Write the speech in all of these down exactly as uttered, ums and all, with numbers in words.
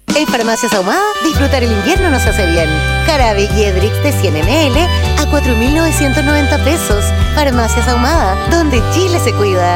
En Farmacias Ahumada, disfrutar el invierno nos hace bien. Jarabe Jedrix de cien mililitros a cuatro mil novecientos noventa pesos. Farmacias Ahumada, donde Chile se cuida.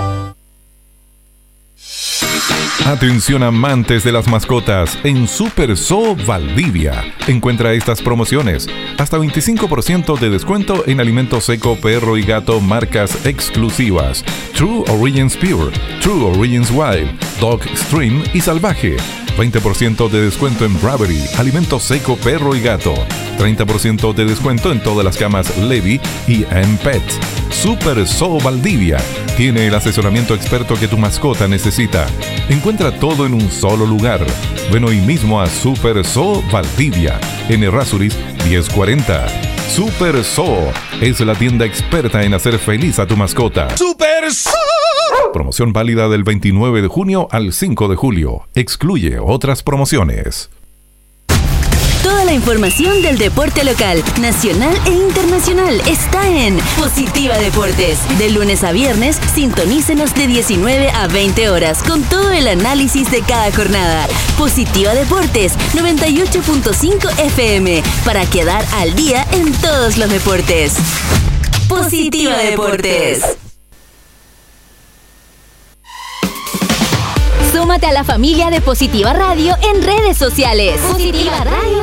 Atención amantes de las mascotas, en Super Zoo Valdivia encuentra estas promociones. Hasta veinticinco por ciento de descuento en alimento seco, perro y gato, marcas exclusivas. True Origins Pure, True Origins Wild, Dog Extreme y Salvaje. veinte por ciento de descuento en Bravery, alimento seco, perro y gato. treinta por ciento de descuento en todas las camas Levi y M-Pet. Super Zoo Valdivia tiene el asesoramiento experto que tu mascota necesita. Encuentra todo en un solo lugar. Ven hoy mismo a Super Zoo Valdivia, en Errázuriz diez cuarenta. Super Zoo es la tienda experta en hacer feliz a tu mascota. Super Zoo. Promoción válida del veintinueve de junio al cinco de julio. Excluye otras promociones. Toda la información del deporte local, nacional e internacional está en Positiva Deportes. De lunes a viernes, sintonícenos de diecinueve a veinte horas con todo el análisis de cada jornada. Positiva Deportes, noventa y ocho punto cinco F M, para quedar al día en todos los deportes. Positiva Deportes. Súmate a la familia de Positiva Radio en redes sociales. Positiva Radio